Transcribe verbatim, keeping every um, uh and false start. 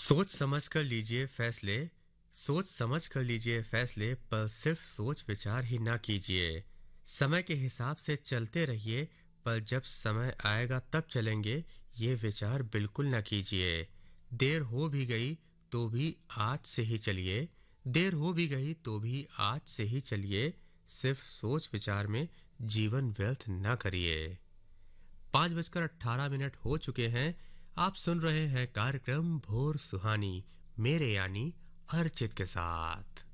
सोच समझ कर लीजिए फैसले सोच समझ कर लीजिए फैसले पर सिर्फ सोच विचार ही ना कीजिए। समय के हिसाब से चलते रहिए, पर जब समय आएगा तब चलेंगे, ये विचार बिल्कुल ना कीजिए। देर हो भी गई तो भी आज से ही चलिए। देर हो भी गई तो भी आज से ही चलिए। सिर्फ सोच विचार में जीवन व्यर्थ ना करिए। पाँच बजकर अट्ठारह मिनट हो चुके हैं। आप सुन रहे हैं कार्यक्रम भोर सुहानी, मेरे यानी अर्चित के साथ।